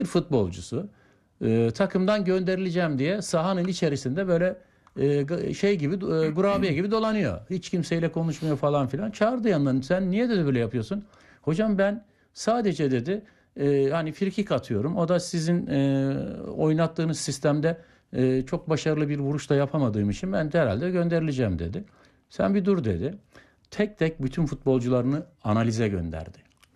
futbolcusu takımdan gönderileceğim diye sahanın içerisinde böyle şey gibi kurabiye gibi dolanıyor. Hiç kimseyle konuşmuyor falan filan. Çağırdı yanından. Sen niye dedi böyle yapıyorsun? Hocam ben sadece dedi hani frikik atıyorum. O da sizin oynattığınız sistemde çok başarılı bir vuruş da yapamadığım için ben de herhalde gönderileceğim dedi. Sen bir dur dedi. Tek tek bütün futbolcularını analize gönderdi.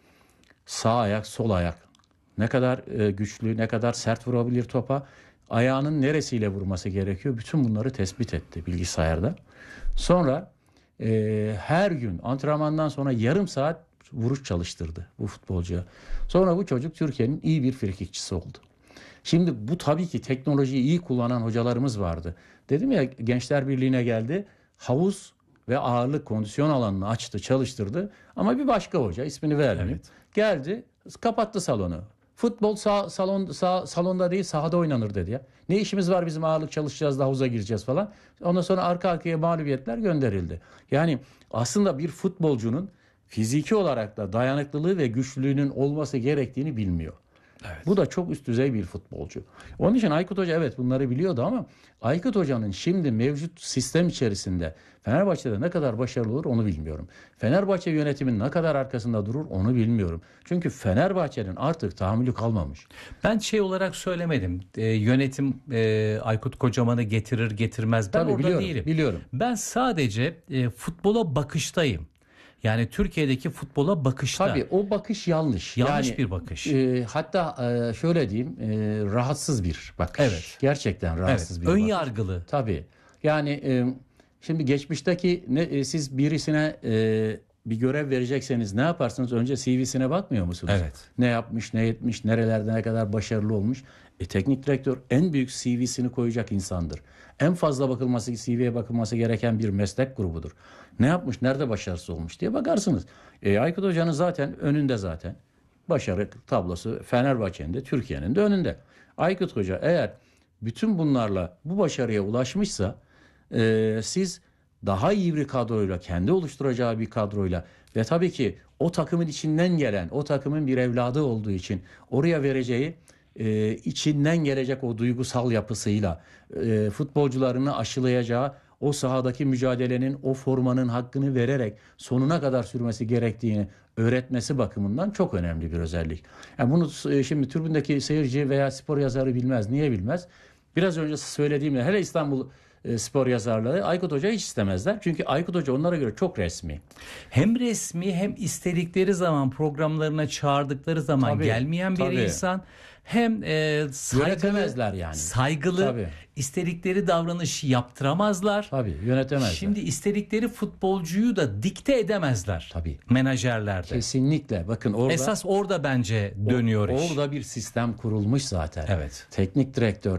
Sağ ayak, sol ayak. Ne kadar güçlü, ne kadar sert vurabilir topa. Ayağının neresiyle vurması gerekiyor. Bütün bunları tespit etti bilgisayarda. Sonra her gün antrenmandan sonra yarım saat vuruş çalıştırdı bu futbolcuya. Sonra bu çocuk Türkiye'nin iyi bir frikikçisi oldu. Şimdi bu tabii ki teknolojiyi iyi kullanan hocalarımız vardı. Dedim ya Gençler Birliği'ne geldi. Havuz ve ağırlık kondisyon alanını açtı, çalıştırdı. Ama bir başka hoca, ismini vermeyeyim. Evet. Geldi, kapattı salonu. Futbol salonda değil sahada oynanır dedi ya. Ne işimiz var bizim ağırlık çalışacağız da havuza gireceğiz falan. Ondan sonra arka arkaya mağlubiyetler gönderildi. Yani aslında bir futbolcunun fiziki olarak da dayanıklılığı ve güçlülüğünün olması gerektiğini bilmiyor. Evet. Bu da çok üst düzey bir futbolcu. Onun için Aykut Hoca evet bunları biliyordu ama Aykut Hoca'nın şimdi mevcut sistem içerisinde Fenerbahçe'de ne kadar başarılı olur onu bilmiyorum. Fenerbahçe yönetiminin ne kadar arkasında durur onu bilmiyorum. Çünkü Fenerbahçe'nin artık tahammülü kalmamış. Ben şey olarak söylemedim. Yönetim Aykut Kocaman'ı getirir getirmez. Ben tabii orada değilim. Biliyorum. Ben sadece futbola bakıştayım. Yani Türkiye'deki futbola bakışta. Tabii o bakış yanlış. Yanlış bir bakış. Hatta şöyle diyeyim rahatsız bir bakış. Evet. Gerçekten rahatsız bir bakış. Ön yargılı. Tabii. Yani şimdi geçmişteki siz birisine bir görev verecekseniz ne yaparsınız? Önce CV'sine bakmıyor musunuz? Evet. Ne yapmış, ne etmiş, nerelerde ne kadar başarılı olmuş? Teknik direktör en büyük CV'sini koyacak insandır. En fazla CV'ye bakılması gereken bir meslek grubudur. Ne yapmış, nerede başarısız olmuş diye bakarsınız. Aykut Hoca'nın zaten önünde zaten. Başarı tablosu Fenerbahçe'nin de Türkiye'nin de önünde. Aykut Hoca eğer bütün bunlarla bu başarıya ulaşmışsa siz daha iyi bir kadroyla, kendi oluşturacağı bir kadroyla ve tabii ki o takımın içinden gelen, o takımın bir evladı olduğu için oraya vereceği içinden gelecek o duygusal yapısıyla futbolcularını aşılayacağı o sahadaki mücadelenin o formanın hakkını vererek sonuna kadar sürmesi gerektiğini öğretmesi bakımından çok önemli bir özellik. Yani bunu şimdi tribündeki seyirci veya spor yazarı bilmez. Niye bilmez? Biraz önce söylediğimde hele İstanbul spor yazarları Aykut Hoca hiç istemezler. Çünkü Aykut Hoca onlara göre çok resmi. Hem resmi hem istedikleri zaman programlarına çağırdıkları zaman gelmeyen bir insan. Hem saygılı, yani. Saygılı, istedikleri davranışı yaptıramazlar. Tabii, yönetemezler. Şimdi istedikleri futbolcuyu da dikte edemezler. Tabii. Menajerlerde. Kesinlikle. Bakın orada esas orada bence dönüyor iş. Orada bir sistem kurulmuş zaten. Evet. Teknik direktör,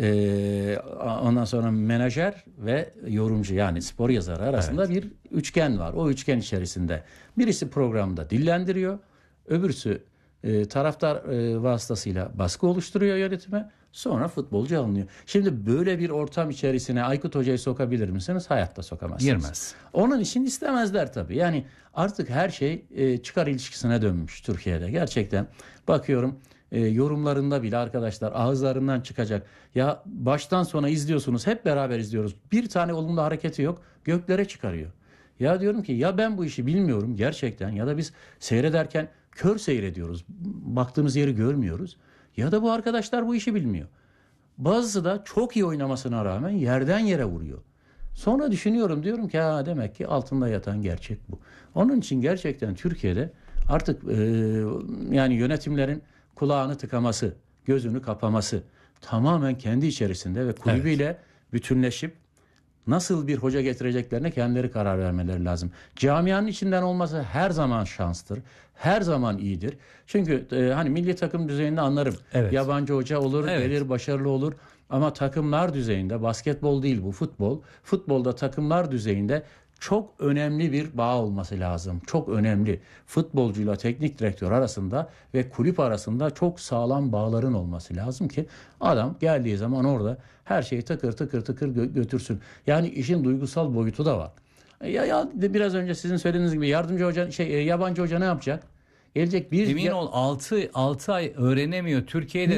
ondan sonra menajer ve yorumcu yani spor yazarı arasında bir üçgen var. O üçgen içerisinde birisi programda dillendiriyor, öbürsü taraftar vasıtasıyla baskı oluşturuyor yönetime. Sonra futbolcu alınıyor. Şimdi böyle bir ortam içerisine Aykut Hoca'yı sokabilir misiniz? Hayatta sokamazsınız. Girmez. Onun için istemezler tabii. Yani artık her şey çıkar ilişkisine dönmüş Türkiye'de. Gerçekten bakıyorum yorumlarında bile arkadaşlar ağızlarından çıkacak. Ya baştan sona izliyorsunuz, hep beraber izliyoruz. Bir tane olumlu hareketi yok, göklere çıkarıyor. Ya diyorum ki ya ben bu işi bilmiyorum gerçekten ya da biz seyrederken kör seyrediyoruz. Baktığımız yeri görmüyoruz. Ya da bu arkadaşlar bu işi bilmiyor. Bazısı da çok iyi oynamasına rağmen yerden yere vuruyor. Sonra düşünüyorum diyorum ki demek ki altında yatan gerçek bu. Onun için gerçekten Türkiye'de artık yani yönetimlerin kulağını tıkaması, gözünü kapaması tamamen kendi içerisinde ve kulübüyle bütünleşip nasıl bir hoca getireceklerine kendileri karar vermeleri lazım. Camianın içinden olması her zaman şanstır. Her zaman iyidir. Çünkü hani milli takım düzeyinde anlarım. Evet. Yabancı hoca olur, gelir başarılı olur. Ama takımlar düzeyinde, basketbol değil bu futbol. Futbolda takımlar düzeyinde çok önemli bir bağ olması lazım. Çok önemli. Futbolcuyla teknik direktör arasında ve kulüp arasında çok sağlam bağların olması lazım ki adam geldiği zaman orada her şeyi tıkır tıkır götürsün. Yani işin duygusal boyutu da var. Ya biraz önce sizin söylediğiniz gibi yabancı hoca ne yapacak? Gelecek bir Emin ol 6 ay öğrenemiyor. Türkiye'de